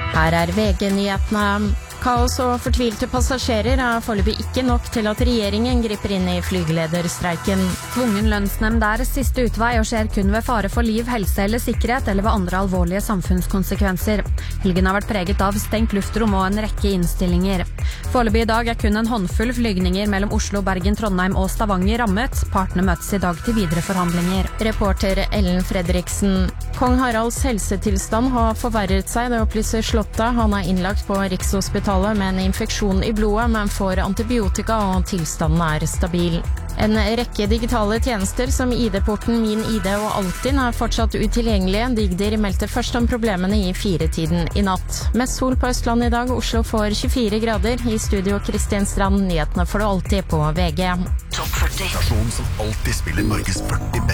Her VG-nyhetene. Kaos og fortvilte passasjerer foreløpig ikke nok til at regjeringen griper inn i flygelederstreiken. Tvungen lønnsnemnd siste utvei og skjer kun ved fare for liv, helse eller sikkerhet eller ved andre alvorlige samfunnskonsekvenser. Helgen har vært preget av stengt luftrom og en rekke innstillinger. Foreløpig i dag kun en håndfull flygninger mellom Oslo, Bergen, Trondheim og Stavanger rammet. Partene møtes i dag til videre forhandlinger. Reporter Ellen Fredriksen. Kong Haralds helsetilstand har forverret seg, det opplyser Slottet. Han innlagt på Rikshospitalet med en infeksjon i blodet, men får antibiotika og tilstanden stabil. En rekke digitale tjenester som ID-porten, Min ID og Altinn fortsatt utilgjengelige. Digdir meldte først om problemene i 4-tiden i natt. Mest sol på Østlandet i dag, Oslo får 24 grader. I studio Kristian Strand, nyhetene får du alltid på VG. Topp 40. Stasjon som alltid spiller Norges 40 beste.